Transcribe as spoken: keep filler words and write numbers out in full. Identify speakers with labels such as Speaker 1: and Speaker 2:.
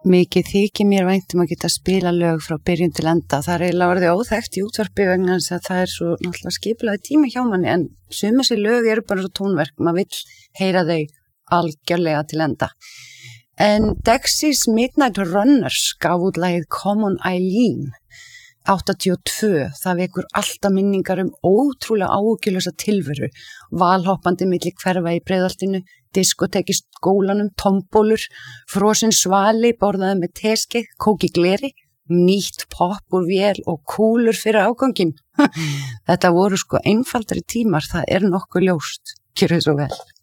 Speaker 1: mikið þykir mér vænt um að geta spila lög frá byrjun til enda. Það er eiginlega orðið óþekkt í útvarpi vegna þess að það er svo náttúrulega skipulaði tími hjá manni, en sum þessi lög eru bara svo tónverk, maður vill heyra þau algjörlega til enda. En Dexys Midnight Runners gaf út lagið Common Eileen áttatíu og tvö, það vekur alltaf minningar um ótrúlega áhyggjulausa tilveru, valhoppandi milli hverfa í Breiðholtinu, diskotek í skólanum, tombólur, frosinn svali borðaði með teskeið, kók í gleri, nýtt popp úr vél og kúlur fyrir áganginn. Þetta voru sko einfaldari tímar, það er nokkuð ljóst. Gjörðu svo vel.